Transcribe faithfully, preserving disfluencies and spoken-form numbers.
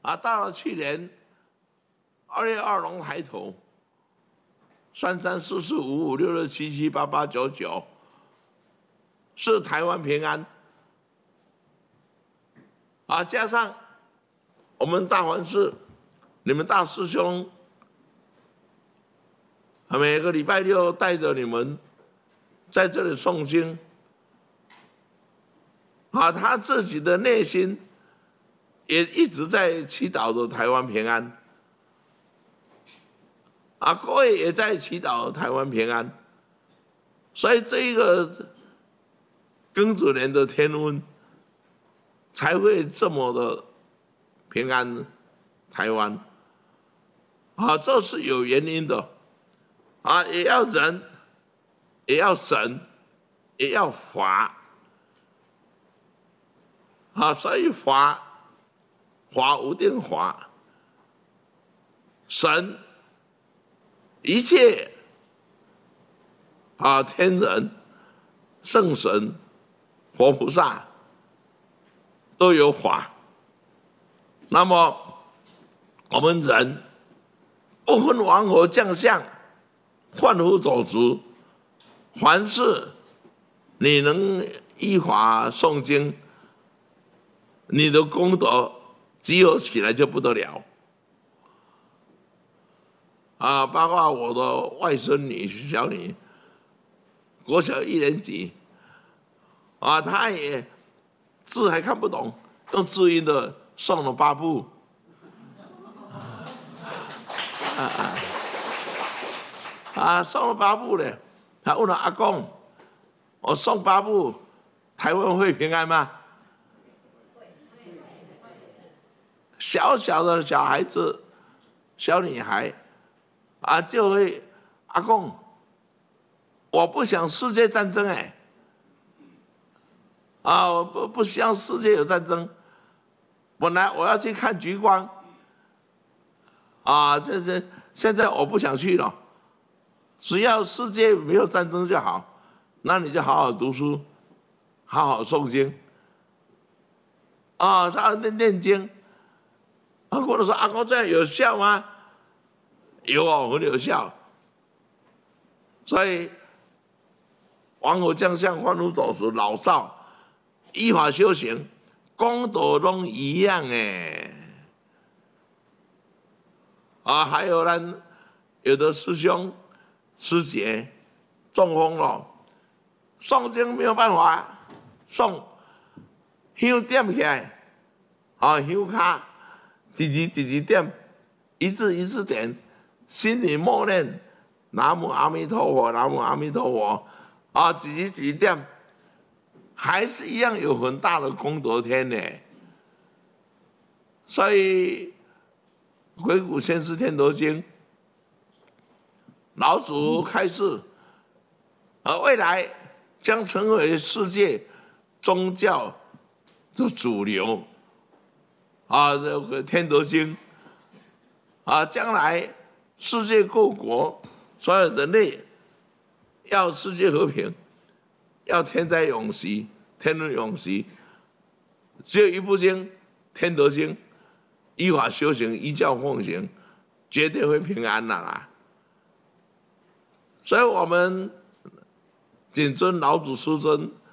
啊，到了去年二月二龙抬头，三三四四五五六六七七八八九九，是台湾平安。啊，加上我们大环寺，你们大师兄，每个礼拜六带着你们在这里诵经，啊，他自己的内心也一直在祈祷着台湾平安，啊，各位也在祈祷台湾平安，所以这一个庚子年的天温才会这么的平安，台湾，啊，这是有原因的，啊，也要人，也要神，也要法，啊，所以法。法无定法，神一切啊，天人、圣神、佛菩萨都有法。那么我们人不分王侯将相、贩夫走卒，凡是你能依法诵经，你的功德集合起来就不得了啊！包括我的外甥女小女，国小一年级啊，她也字还看不懂，用字音的诵了八部啊啊啊！诵了八部呢，还问了阿公：“我诵八部，台湾会平安吗？”小小的小孩子，小女孩，啊，就会阿公，我不想世界战争哎，啊，我不不希望世界有战争。本来我要去看极光，啊，这这现在我不想去了，只要世界没有战争就好，那你就好好读书，好好诵经，啊，他念念经。啊，或者说阿公这样有效吗？有啊，很有效。所以王侯将相、贩夫走卒、老少依法修行，功德都一样哎。啊，还有呢，有的师兄师姐中风了，诵经没有办法诵，香点起来，啊，香卡。几几几几点，一字一字点，心里默念南无阿弥陀佛，南无阿弥陀佛，啊，几几几点，还是一样有很大的功德天呢。所以《鬼谷先师天德经》，老祖开示，而未来将成为世界宗教的主流。啊，这个《天德经》啊，将来世界各国所有人类要世界和平，要天灾永息、天伦永息，只有一部经《天德经》，依法修行、依教奉行，绝对会平安的啦。所以我们谨遵老祖师尊